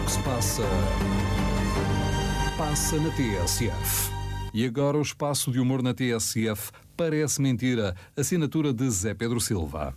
o que se passa, passa na TSF. E agora o espaço de humor na TSF parece mentira. Assinatura de Zé Pedro Silva.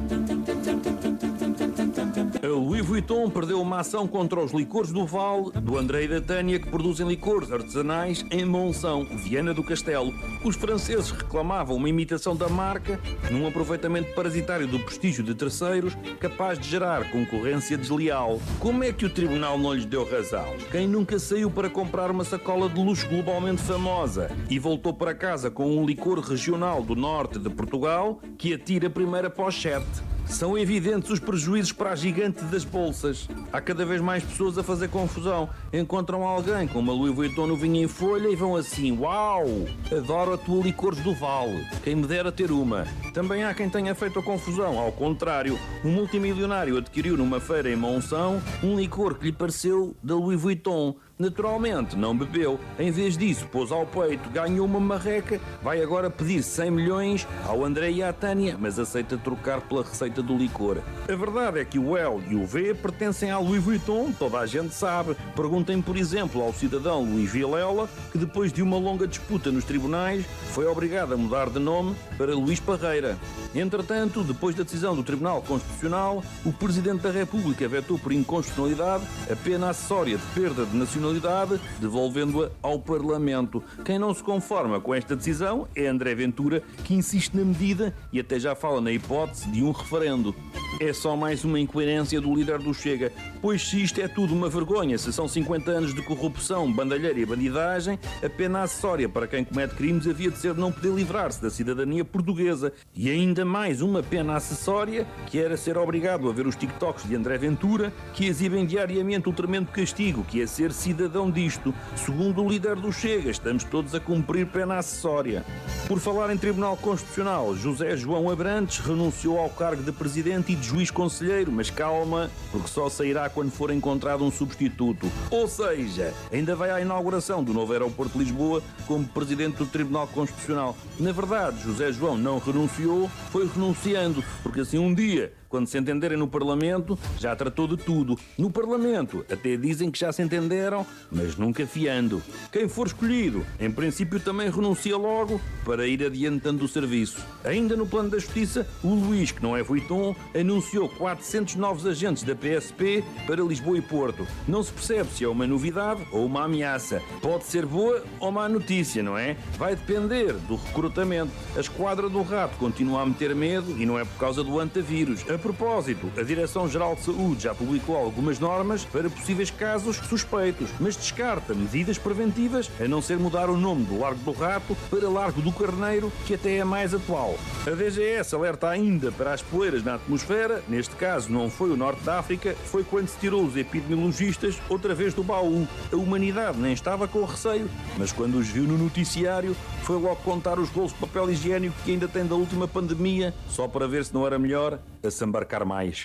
A Louis Vuitton perdeu uma ação contra os licores do Val, do André e da Tânia, que produzem licores artesanais em Monção, Viana do Castelo. Os franceses reclamavam uma imitação da marca num aproveitamento parasitário do prestígio de terceiros, capaz de gerar concorrência desleal. Como é que o tribunal não lhes deu razão? Quem nunca saiu para comprar uma sacola de luxo globalmente famosa e voltou para casa com um licor regional do norte de Portugal que atira a primeira pochete? São evidentes os prejuízos para a gigante das bolsas. Há cada vez mais pessoas a fazer confusão. Encontram alguém com uma Louis Vuitton no vinho em folha e vão assim: uau, adoro a tua licores do Vale. Quem me dera ter uma. Também há quem tenha feito a confusão. Ao contrário, um multimilionário adquiriu numa feira em Monção um licor que lhe pareceu da Louis Vuitton. Naturalmente, não bebeu. Em vez disso, pôs ao peito, ganhou uma marreca, vai agora pedir 100 milhões ao André e à Tânia, mas aceita trocar pela receita do licor. A verdade é que o L e o V pertencem à Louis Vuitton, toda a gente sabe. Perguntem, por exemplo, ao cidadão Luís Vilela, que depois de uma longa disputa nos tribunais, foi obrigado a mudar de nome para Luís Parreira. Entretanto, depois da decisão do Tribunal Constitucional, o Presidente da República vetou por inconstitucionalidade a pena acessória de perda de nacionalidade, devolvendo-a ao Parlamento. Quem não se conforma com esta decisão é André Ventura, que insiste na medida e até já fala na hipótese de um referendo. É só mais uma incoerência do líder do Chega, pois se isto é tudo uma vergonha, se são 50 anos de corrupção, bandalheira e bandidagem, a pena acessória para quem comete crimes havia de ser não poder livrar-se da cidadania portuguesa. E ainda mais uma pena acessória, que era ser obrigado a ver os TikToks de André Ventura, que exibem diariamente o tremendo castigo, que é ser cidadão disto. Segundo o líder do Chega, estamos todos a cumprir pena acessória. Por falar em Tribunal Constitucional, José João Abrantes renunciou ao cargo de Presidente e de Juiz Conselheiro, mas calma, porque só sairá quando for encontrado um substituto. Ou seja, ainda vai à inauguração do novo aeroporto de Lisboa como Presidente do Tribunal Constitucional. Na verdade, José João não renunciou, foi renunciando, porque assim um dia, quando se entenderem no Parlamento, já tratou de tudo. No Parlamento, até dizem que já se entenderam, mas nunca fiando. Quem for escolhido, em princípio também renuncia logo para ir adiantando o serviço. Ainda no plano da Justiça, o Luís, que não é Vuitton, anunciou 400 novos agentes da PSP para Lisboa e Porto. Não se percebe se é uma novidade ou uma ameaça. Pode ser boa ou má notícia, não é? Vai depender do recrutamento. A esquadra do rato continua a meter medo e não é por causa do antavírus. A propósito, a Direção-Geral de Saúde já publicou algumas normas para possíveis casos suspeitos, mas descarta medidas preventivas, a não ser mudar o nome do Largo do Rato para Largo do Carneiro, que até é mais atual. A DGS alerta ainda para as poeiras na atmosfera, neste caso não foi o Norte da África, foi quando se tirou os epidemiologistas outra vez do baú. A humanidade nem estava com receio, mas quando os viu no noticiário, foi logo contar os rolos de papel higiênico que ainda tem da última pandemia, só para ver se não era melhor a se embarcar mais.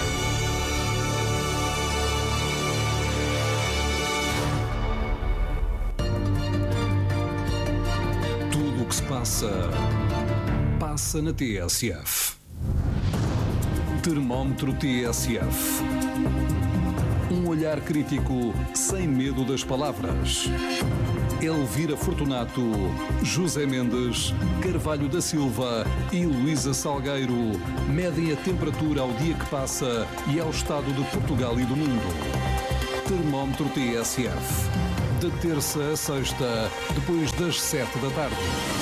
Tudo o que se passa, passa na TSF. Termómetro TSF. Um olhar crítico sem medo das palavras. Elvira Fortunato, José Mendes, Carvalho da Silva e Luísa Salgueiro medem a temperatura ao dia que passa e ao estado de Portugal e do mundo. Termómetro TSF. De terça a sexta, depois das 7 da tarde.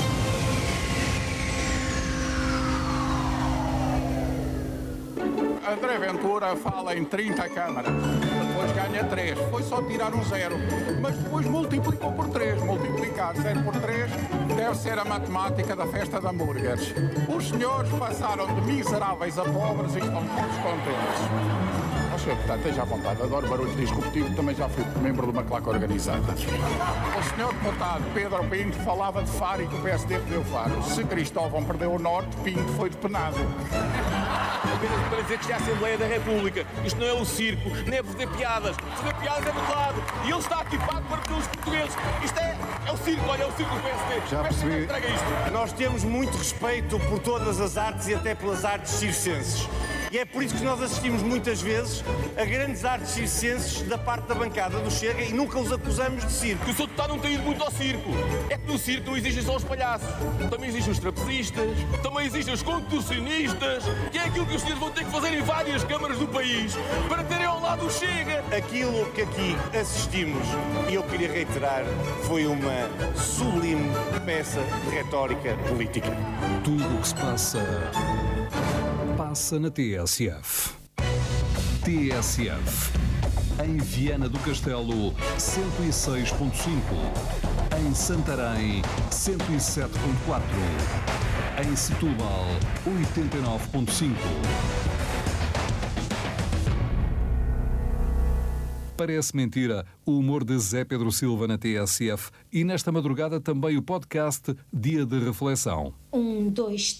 André Ventura fala em 30 câmaras, depois ganha 3, foi só tirar um 0, mas depois multiplicou por 3, multiplicar 0 por 3 deve ser a matemática da festa de hambúrgueres. Os senhores passaram de miseráveis a pobres e estão todos contentes. Ó senhor deputado, esteja à vontade, adoro barulhos disruptivos, também já fui membro de uma claque organizada. O senhor deputado Pedro Pinto falava de Faro e que o PSD perdeu Faro. Se Cristóvão perdeu o Norte, Pinto foi depenado. Apenas para dizer que isto é a Assembleia da República. Isto não é um circo, nem é fazer piadas. Fazer piadas é muito lado. E ele está aqui pago para pelos portugueses. Isto é o circo, olha, é o circo do PSD. Já percebi. Entrega isto. Nós temos muito respeito por todas as artes e até pelas artes circenses. E é por isso que nós assistimos muitas vezes a grandes artes circenses da parte da bancada do Chega e nunca os acusamos de circo. Que o Sr. Deputado não tem ido muito ao circo. É que no circo não existem só os palhaços. Também existem os trapezistas, também existem os contorcionistas, que é aquilo que os senhores vão ter que fazer em várias câmaras do país para terem ao lado o Chega. Aquilo que aqui assistimos, e eu queria reiterar, foi uma sublime peça de retórica política. Tudo o que se passa, passa na TSF. TSF. Em Viana do Castelo, 106.5. Em Santarém, 107.4. Em Setúbal, 89.5. Parece mentira o humor de Zé Pedro Silva na TSF e nesta madrugada também o podcast Dia de Reflexão. 1, 2,